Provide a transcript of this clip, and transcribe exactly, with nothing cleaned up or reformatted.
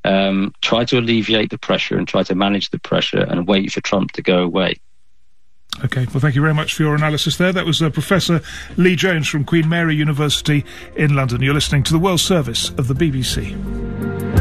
Um, try to alleviate the pressure and try to manage the pressure and wait for Trump to go away. OK, well, thank you very much for your analysis there. That was uh, Professor Lee Jones from Queen Mary University in London. You're listening to the World Service of the B B C.